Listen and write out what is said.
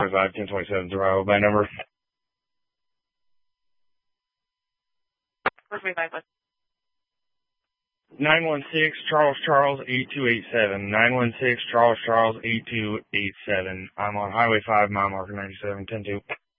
1027 is the right by number. 425. 916 Charles 8287. 916 Charles 8287. I'm on Highway 5, mile marker 97, 10-2.